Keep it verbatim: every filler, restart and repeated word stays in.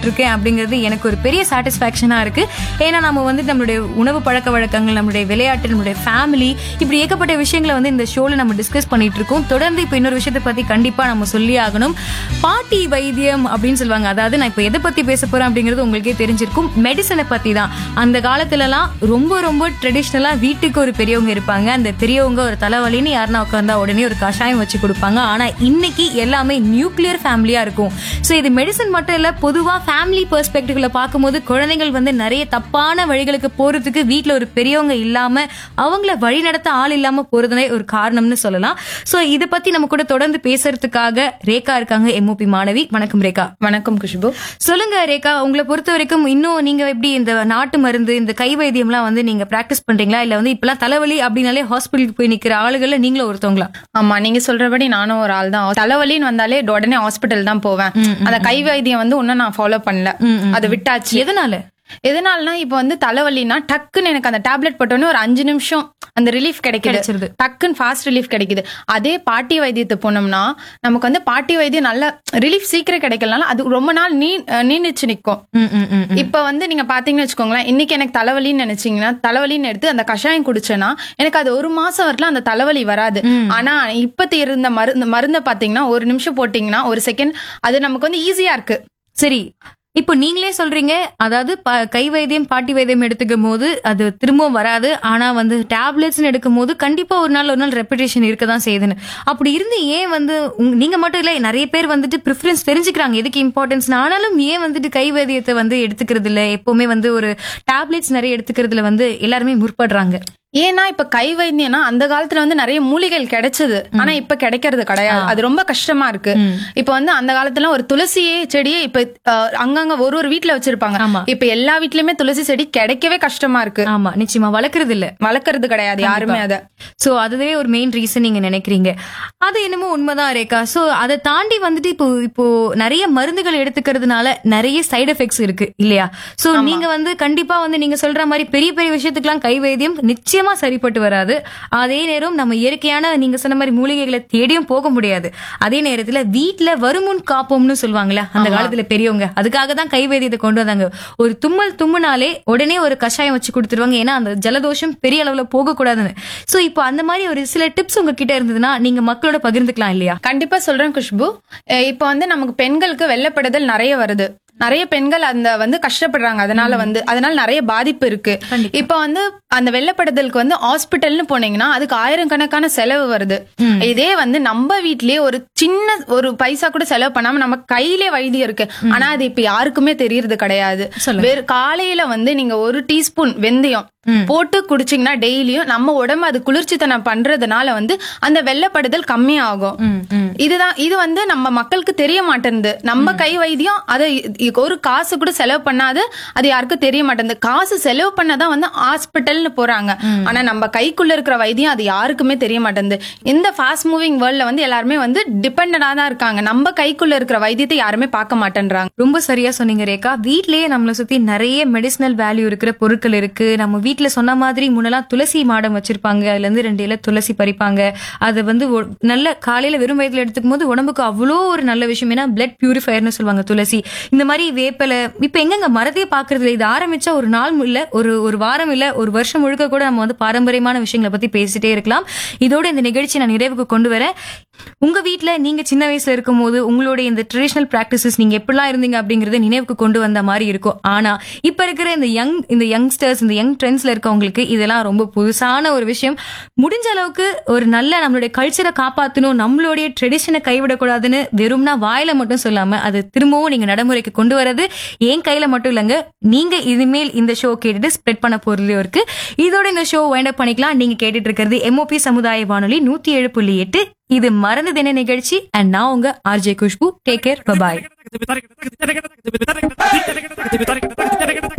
பேசிட்டு இருக்கேன் அப்படிங்கிறது எனக்கு ஒரு பெரிய சாட்டிஸ்பாக்சனா இருக்கு. ஏன்னா நம்ம வந்து நம்மளுடைய உணவு பழக்க வழக்கங்கள், நம்மளுடைய விளையாட்டு, நம்மளுடைய ஃபேமிலி, இப்படி ஏகப்பட்ட விஷயங்களை வந்து இந்த ஷோல நம்ம டிஸ்கஸ் பண்ணிட்டு இருக்கோம். தொடர்ந்து இப்ப இன்னொரு விஷயத்தை பத்தி கண்டிப்பா நம்ம சொல்லி ஆகணும். பாட்டி வைத்தியம் அப்படின்னு சொல்லுவாங்க. அதாவது நான் இப்ப எதை பத்தி பேச போறேன் அப்படிங்கிறது உங்களுக்கே தெரிஞ்சிருக்கும். மெடிசனை பத்தி தான். அந்த காலத்துல எல்லாம் ரொம்ப ரொம்ப ட்ரெடிஷ்னலா வீட்டுக்கு ஒரு பெரியவங்க இருப்பாங்க. அந்த பெரியவங்க ஒரு தலைவலின்னு யாருன்னா உட்கார்ந்தா உடனே ஒரு கஷாயம் வச்சு கொடுப்பாங்க. ஆனா இன்னைக்கு எல்லாமே நியூக்ளியர் ஃபேமிலியா இருக்கும். சோ இது மெடிசன் மட்டும் இல்ல, பொதுவா ஃபேமிலி பெர்ஸ்பெக்டிவ்ல பார்க்கும்போது குழந்தைகள் வந்து நிறைய தப்பான வழிகளுக்கு போறதுக்கு வீட்ல ஒரு பெரியவங்க இல்லாம அவங்கள வழி நடத்த ஆள் இல்லாம போறதுனே ஒரு காரணம்னு சொல்லலாம். சோ இத பத்தி நம்ம கூட தொடர்ந்து பேசுறதுக்காக ரேகா இருக்காங்க, எம்ஓபி மாணவி. வணக்கம் ரேகா. வணக்கம் குஷ்பு. சொல்லுங்க ரேகா, உங்களை பொறுத்த வரைக்கும் இன்னும் நீங்க எப்படி இந்த நாட்டு மருந்து, இந்த கை வைத்தியம்லாம் வந்து நீங்க பிராக்டிஸ் பண்றீங்களா, இல்ல வந்து இப்பெல்லாம் தலைவலி அப்படின்னாலே ஹாஸ்பிட்டலுக்கு போய் நிக்கிற ஆளுகள்ல நீங்களும் ஒருத்தவங்களா? ஆமா, நீங்க சொல்றபடி நானும் ஒரு ஆள் தான். தலைவலின்னு வந்தாலே உடனே ஹாஸ்பிட்டல் தான் போவேன். அந்த கை வைத்தியம் வந்து ஒன்னும் நான் ஃபாலோ பண்ணல, அதை விட்டாச்சு. எதனால? எதனாலனா இப்ப வந்து தலைவலினா டக்குன்னு எனக்கு அந்த டேப்லெட் போட்டோன்னே ஒரு அஞ்சு நிமிஷம் அந்த ரிலீஃப் கிடைக்குது, டக்குன்னு ஃபாஸ்ட் ரிலீஃப் கிடைக்குது. அதே பாட்டி வைத்தியத்தை போனோம்னா நமக்கு வந்து பாட்டி வைத்தியம் நல்ல ரிலீஃப் சீக்கிரம் கிடைக்கலாம், அது ரொம்ப நாள் நீ நீண்டுச்சு நிக்கும். இப்ப வந்து நீங்க பாத்தீங்கன்னு வச்சுக்கோங்களேன், இன்னைக்கு எனக்கு தலைவலின்னு நினைச்சீங்கன்னா தலைவலின்னு எடுத்து அந்த கஷாயம் குடிச்சேன்னா எனக்கு அது ஒரு மாசம் வரலாம் அந்த தலைவலி வராது. ஆனா இப்ப இருந்த மருந்து மருந்தை பாத்தீங்கன்னா ஒரு நிமிஷம் போட்டீங்கன்னா ஒரு செகண்ட் அது நமக்கு வந்து ஈஸியா இருக்கு. சரி, இப்போ நீங்களே சொல்றீங்க, அதாவது கை வைத்தியம் பாட்டி வைத்தியம் எடுத்துக்கும் போது அது திரும்பவும் வராது. ஆனா வந்து டேப்லெட்ஸ் எடுக்கும் போது கண்டிப்பா ஒரு நாள் ஒரு நாள் ரெப்பிடேஷன் இருக்கதான் செய்யுதுன்னு. அப்படி இருந்து ஏன் வந்து நீங்க மட்டும் இல்ல, நிறைய பேர் வந்துட்டு ப்ரிஃபரன்ஸ் தெரிஞ்சுக்கிறாங்க எதுக்கு இம்பார்ட்டன்ஸ். ஆனாலும் ஏன் வந்துட்டு கை வைத்தியத்தை வந்து எடுத்துக்கிறது இல்ல, எப்பவுமே வந்து ஒரு டேப்லெட்ஸ் நிறைய எடுத்துக்கிறதுல வந்து எல்லாருமே முற்படுறாங்க? ஏன்னா இப்ப கை வைத்தியம்னா அந்த காலத்துல வந்து நிறைய மூலிகைகள் கிடைச்சது, ஆனா இப்ப கிடைக்கிறது கிடையாது. அது ரொம்ப கஷ்டமா இருக்கு. இப்ப வந்து அந்த காலத்துல ஒரு துளசியே செடியே இப்ப அங்கங்க ஒரு ஒரு வீட்டுல வச்சிருப்பாங்க. இப்ப எல்லா வீட்லயுமே துளசி செடி கிடைக்கவே கஷ்டமா இருக்கு. ஆமா, நிச்சயமா வளர்க்கறது இல்ல, வளர்க்கறது கிடையாது யாருமே அத. சோ அதுவே ஒரு மெயின் ரீசன் நீங்க நினைக்கிறீங்க. அது என்னமோ உண்மைதான் ரேகா. சோ அதை தாண்டி வந்துட்டு இப்போ இப்போ நிறைய மருந்துகள் எடுத்துக்கிறதுனால நிறைய சைடு எஃபெக்ட்ஸ் இருக்கு இல்லையா? சோ நீங்க வந்து கண்டிப்பா வந்து நீங்க சொல்ற மாதிரி பெரிய பெரிய விஷயத்துக்கெல்லாம் கை வைத்தியம் நிச்சயம் சரிப்பட்டு வராது. அதே நேரம் நம்ம இயற்கையான நீங்க சொன்ன மாதிரி மூலிகைகளை தேடியும் போக முடியாது. அதே நேரத்துல வீட்டுல வருமுன் காப்போம்னு சொல்லுவாங்கல்ல அந்த காலத்துல பெரியவங்க, அதுக்காக தான் கை வைத்தியத்தை கொண்டு வந்தாங்க. ஒரு தும்மல் தும்முனாலே உடனே ஒரு கஷாயம் வச்சு கொடுத்துருவாங்க, ஏன்னா அந்த ஜலதோஷம் பெரிய அளவுல போக கூடாதுன்னு. சோ இப்போ அந்த மாதிரி ஒரு சில டிப்ஸ் உங்ககிட்ட இருந்ததுன்னா நீங்க மக்களோட பகிர்ந்துக்கலாம் இல்லையா? கண்டிப்பா சொல்றேன் குஷ்பு. இப்ப வந்து நமக்கு பெண்களுக்கு வெள்ளப்படுதல் நிறைய வருது. நிறைய பெண்கள் அந்த வந்து கஷ்டப்படுறாங்க, அதனால வந்து அதனால நிறைய பாதிப்பு இருக்கு. இப்ப வந்து அந்த வெள்ளப்படுதலுக்கு வந்து ஹாஸ்பிட்டல்னு போனீங்கன்னா அதுக்கு ஆயிரக்கணக்கான செலவு வருது. இதே வந்து நம்ம வீட்லயே ஒரு சின்ன ஒரு பைசா கூட செலவு பண்ணாம நம்ம கையிலே வைத்தியம் இருக்கு. ஆனா அது இப்ப யாருக்குமே தெரியறது கிடையாது. வேறு காலையில வந்து நீங்க ஒரு டீஸ்பூன் வெந்தயம் போட்டு குடிச்சீங்கன்னா டெய்லியும் நம்ம உடம்பு அது குளிர்ச்சித்தனம் பண்றதுனால வந்து அந்த வெள்ளப்படுதல் கம்மியாகும். இதுதான் இது வந்து நம்ம மக்களுக்கு தெரிய மாட்டேங்குது. நம்ம கை வைத்தியம் அதை ஒரு காசு கூட செலவு பண்ணாது, அது யாருக்கும் தெரிய மாட்டேங்குது. காசு செலவு பண்ணதான் வந்து ஹாஸ்பிட்டல்னு போறாங்க. ஆனா நம்ம கைக்குள்ள இருக்கிற வைத்தியம் அது யாருக்குமே தெரிய மாட்டேங்குது. இந்த ஃபாஸ்ட் மூவிங் வேர்ல்ட்ல வந்து எல்லாருமே வந்து டிபெண்டா தான் இருக்காங்க. நம்ம கைக்குள்ள இருக்கிற வைத்தியத்தை யாருமே பார்க்க மாட்டேன்றாங்க. ரொம்ப சரியா சொன்னீங்க ரேகா. வீட்லயே நம்மளை சுத்தி நிறைய மெடிசினல் வேல்யூ இருக்கிற பொருட்கள் இருக்கு. நம்ம வீட்டுல சொன்ன மாதிரி முன்னெல்லாம் துளசி மாடம் வச்சிருப்பாங்க, அதுல இருந்து ரெண்டு இலை துளசி பறிப்பாங்க. அது வந்து நல்ல காலையில வெறும் வயதுல எடுத்துக்கும் போது உடம்புக்கு அவ்வளோ ஒரு நல்ல விஷயம். ஏன்னா பிளட் பியூரிஃபயர்னு சொல்லுவாங்க துளசி. இந்த மாதிரி வேப்பலை இப்ப எங்க மரத்தையே பாக்குறது. இது ஆரம்பிச்சா ஒரு நாள் இல்ல, ஒரு ஒரு வாரம் இல்ல, ஒரு வருஷம் முழுக்க கூட நம்ம வந்து பாரம்பரியமான விஷயங்களை பத்தி பேசிட்டே இருக்கலாம். இதோட இந்த நிகழ்ச்சி நான் நிறைவுக்கு கொண்டு வரேன். உங்க வீட்டுல நீங்க சின்ன வயசுல இருக்கும் போது உங்களுடைய இந்த ட்ரெடிஷனல் பிராக்டிசஸ் நீங்க எப்படிலாம் இருந்தீங்க அப்படிங்கறத நினைவுக்கு கொண்டு வந்த மாதிரி இருக்கும். ஆனா இப்ப இருக்கிற இந்த யங் இந்த யங்ஸ்டர்ஸ் இந்த யங் ட்ரெண்ட்ஸ்ல இருக்கவங்களுக்கு இதெல்லாம் ரொம்ப புதுசான ஒரு விஷயம். முடிஞ்ச அளவுக்கு ஒரு நல்ல நம்மளுடைய கல்ச்சரை காப்பாற்றணும், நம்மளுடைய ட்ரெடிஷனை கைவிடக்கூடாதுன்னு வெறும்னா வாயில மட்டும் சொல்லாம அது திரும்பவும் நீங்க நடைமுறைக்கு கொண்டு வரது என் கையில மட்டும் இல்லைங்க. நீங்க இனிமேல் இந்த ஷோ கேட்டுட்டு ஸ்ப்ரெட் பண்ண போறதுலயும் இருக்கு. இதோட இந்த ஷோ வைண்ட் அப் பண்ணிக்கலாம். நீங்க கேட்டுட்டு இருக்கிறது எம்ஓபி சமுதாய வானொலி நூத்தி ஏழு புள்ளி எட்டு. இது மறந்து தின நிகழ்ச்சி. அண்ட் நான் உங்க RJ Khushbu. Take care, by.